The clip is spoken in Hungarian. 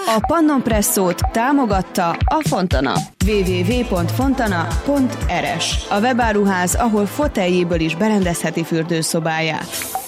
A Pannon Presszót támogatta a Fontana. www.fontana.rs, a webáruház, ahol foteljéből is berendezheti fürdőszobáját.